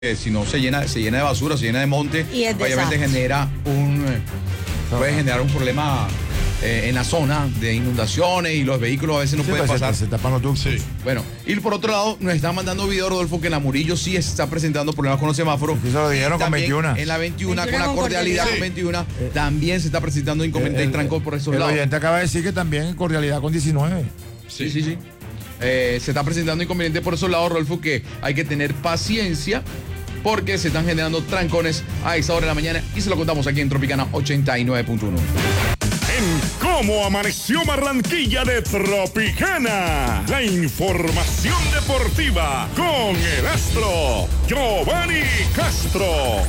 Si no se llena de basura, se llena de monte, Y es obviamente puede generar un problema en la zona de inundaciones y los vehículos a veces no pueden pasar. Se tapan los ductos. Sí. Bueno, y por otro lado, nos están mandando video, Rodolfo, que en la Murillo sí está presentando problemas con los semáforos. Eso lo dijeron con 21. En la 21, con la con cordialidad con 21, también se está presentando inconvenientes y trancón por esos El lados. oyente acaba de decir que también en cordialidad con 19. Sí. Se está presentando inconvenientes por esos lados, Rodolfo, que hay que tener paciencia porque se están generando trancones a esa hora de la mañana y se lo contamos aquí en Tropicana 89.1. En Cómo Amaneció Barranquilla de Tropicana. La información deportiva con el astro Giovanni Castro.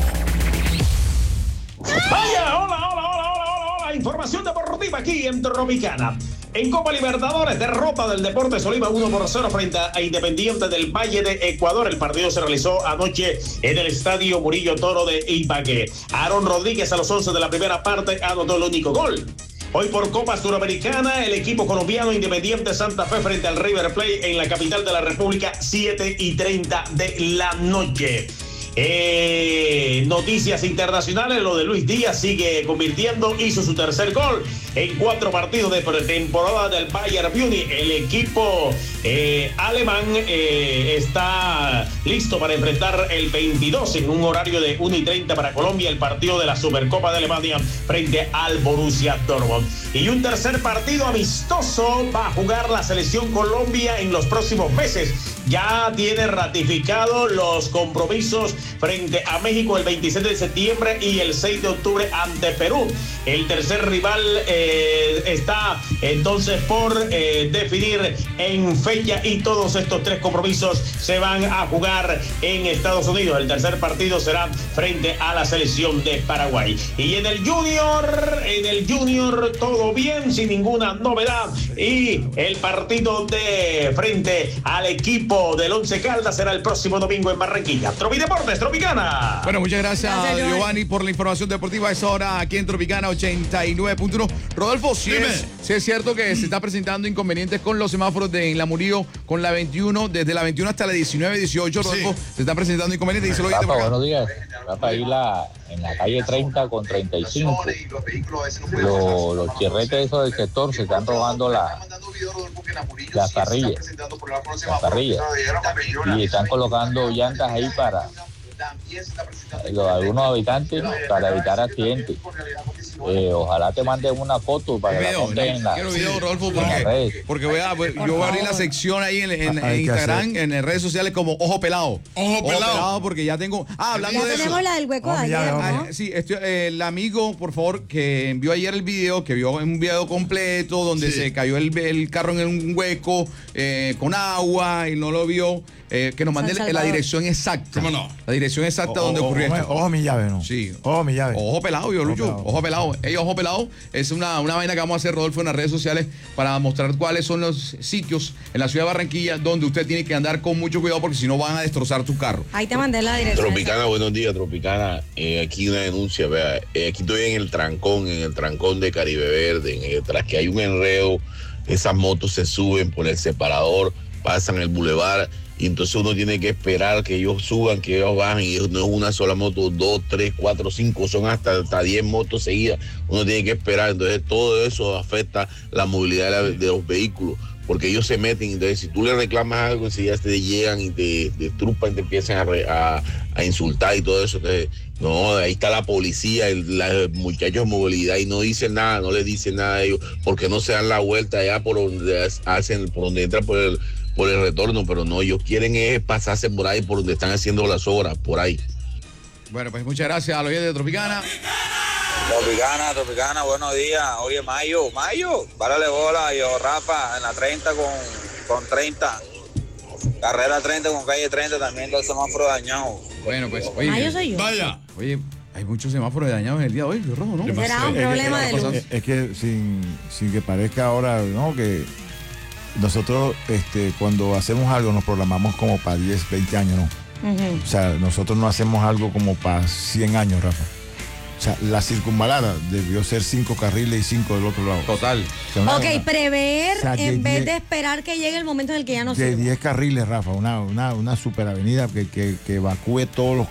Vaya, hola. Información deportiva aquí en Tropicana. En Copa Libertadores, derrota del Deportes Tolima 1-0 frente a Independiente del Valle de Ecuador. El partido se realizó anoche en el Estadio Murillo Toro de Ibagué. Aaron Rodríguez a los 11 de la primera parte anotó el único gol. Hoy por Copa Suramericana, el equipo colombiano Independiente Santa Fe frente al River Plate en la capital de la República, 7:30 de la noche. Noticias internacionales, lo de Luis Díaz sigue convirtiendo, hizo su tercer gol en 4 partidos de pretemporada del Bayern Múnich. El equipo alemán está listo para enfrentar el 22 en un horario de 1:30 para Colombia el partido de la Supercopa de Alemania frente al Borussia Dortmund. Y un tercer partido amistoso va a jugar la selección Colombia en los próximos meses. Ya tiene ratificado los compromisos frente a México el 27 de septiembre y el 6 de octubre ante Perú. El tercer rival está entonces por definir en fecha y todos estos 3 compromisos se van a jugar en Estados Unidos. El tercer partido será frente a la selección de Paraguay. Y en el Junior todo bien, sin ninguna novedad. Y el partido de frente al equipo del Once Caldas será el próximo domingo en Barranquilla. Tropideportes, Tropicana. Bueno, muchas gracias Giovanni por la información deportiva. Es hora aquí en Tropicana 89.1. Rodolfo, sí es cierto que se está presentando inconvenientes con los semáforos en la Murillo con la 21, desde la 21 hasta la 19-18, Rodolfo, se está presentando inconvenientes. Díselo, Rafa, buenos días. Rafa, ahí en la calle 30 con 35. Los chirretes esos del sector se están robando las parrillas. Y están colocando llantas ahí para algunos habitantes para evitar accidentes. Ojalá te manden una foto para que la pongan en la video, Rodolfo, porque yo voy a abrir la sección ahí en Instagram, en las redes sociales como Ojo Pelado. Ojo pelado, porque ya tengo... hablando ya de eso. tenemos la del hueco de ayer, ¿no? Sí, el amigo, por favor, que envió ayer el video, que vio un video completo donde se cayó el carro en un hueco con agua y no lo vio, que nos mande la dirección exacta. ¿Cómo no? La dirección exacta donde ocurrió esto. Ojo mi llave, ¿no? Sí. Ojo mi llave. Ojo pelado, yo Lucho. Ojo pelado. Ojo pelado es una vaina que vamos a hacer, Rodolfo, en las redes sociales para mostrar cuáles son los sitios en la ciudad de Barranquilla donde usted tiene que andar con mucho cuidado porque si no van a destrozar tu carro. Ahí te mandé la dirección. Tropicana, buenos días, Tropicana. Aquí una denuncia, vea. Aquí estoy en el trancón de Caribe Verde, tras que hay un enredo, esas motos se suben por el separador, pasan el bulevar. Y entonces uno tiene que esperar que ellos suban, que ellos bajen, y no es una sola moto, 2, 3, 4, 5, son hasta 10 motos seguidas. Uno tiene que esperar, entonces todo eso afecta la movilidad de los vehículos, porque ellos se meten, entonces si tú le reclamas algo, si ya te llegan y te destrupan, te empiezan a insultar y todo eso, entonces, no, ahí está la policía, los muchachos de movilidad y no dicen nada, no les dicen nada a ellos, porque no se dan la vuelta allá por donde entran por el retorno, pero no, ellos quieren pasarse por ahí, por donde están haciendo las obras, por ahí. Bueno, pues muchas gracias a los oyentes de Tropicana. Tropicana, buenos días. Oye, Mayo, párale bola, yo, Rafa, en la 30 con 30. Carrera 30 con calle 30 también los semáforos dañados. Bueno, pues, oye. Mayo soy yo. Vaya. Oye, hay muchos semáforos dañados en el día de hoy, rojo, ¿no? Será un problema de luz. Es que sin que parezca ahora, ¿no? Que nosotros cuando hacemos algo nos programamos como para 10, 20 años, ¿no? O sea, nosotros no hacemos algo como para 100 años, Rafa. O O sea, la circunvalada debió ser 5 carriles y 5 del otro lado. Total. O sea, Ok, prever o sea, en vez de esperar que llegue el momento en el que ya no de sirve. 10 carriles, Rafa, una superavenida que evacúe todos los